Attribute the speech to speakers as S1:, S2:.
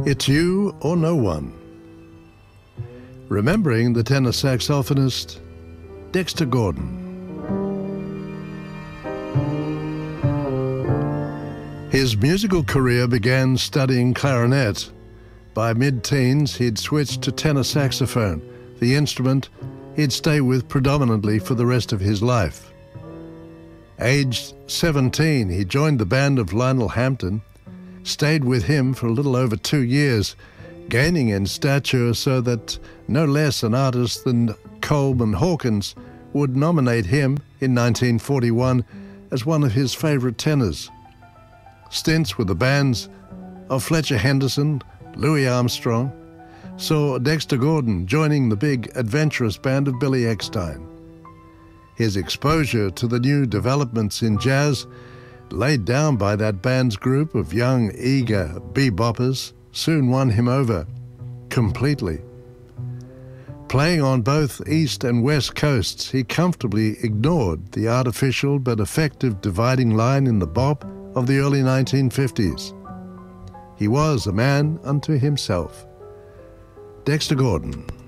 S1: It's You or No One. Remembering the tenor saxophonist Dexter Gordon. His musical career began studying clarinet. By mid-teens, he'd switched to tenor saxophone, the instrument he'd stay with predominantly for the rest of his life. Aged 17, he joined the band of Lionel Hampton, stayed with him for a little over 2 years, gaining in stature so that no less an artist than Coleman Hawkins would nominate him in 1941 as one of his favorite tenors. Stints with the bands of Fletcher Henderson, Louis Armstrong, saw Dexter Gordon joining the big adventurous band of Billy Eckstine. His exposure to the new developments in jazz, laid down by that band's group of young, eager beboppers, soon won him over completely. Playing on both East and West Coasts, he comfortably ignored the artificial but effective dividing line in the bop of the early 1950s. He was a man unto himself. Dexter Gordon.